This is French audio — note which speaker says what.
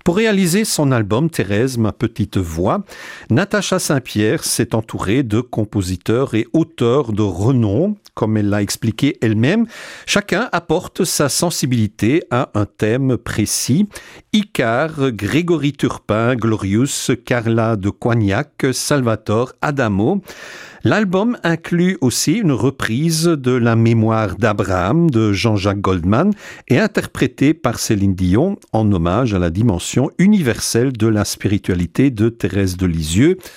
Speaker 1: Pour réaliser son album Thérèse, ma petite voix, Natacha Saint-Pierre s'est entourée de compositeurs et auteurs de renom. Comme elle l'a expliqué elle-même, chacun apporte sa sensibilité à un thème précis. Icare, Grégory Turpin, Glorious, Carla de Coignac, Salvatore Adamo. L'album inclut aussi une reprise de La mémoire d'Abraham de Jean-Jacques Goldman et interprétée par Céline Dion en hommage à la dimension universelle de la spiritualité de Thérèse de Lisieux.